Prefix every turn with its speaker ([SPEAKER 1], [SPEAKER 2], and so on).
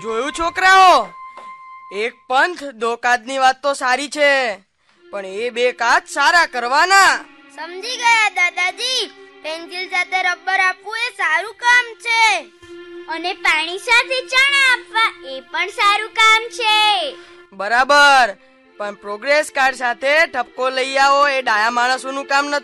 [SPEAKER 1] જોયું છોકરાઓ, એક પંથ દો કાજની વાત તો સારી છે, પણ એ બે કાજ સારા કરવાના.
[SPEAKER 2] સમજી ગયા દાદાજી. પેન્સિલ સાથે રબર આપવું એ સારું કામ છે, અને પાણી સાથે ચણા આપવા એ પણ સારું કામ છે.
[SPEAKER 1] બરાબર, પણ પ્રોગ્રેસ કાર્ડ સાથે ઠપકો લઈ આવો એ ડાયા માણસોનું કામ નથી.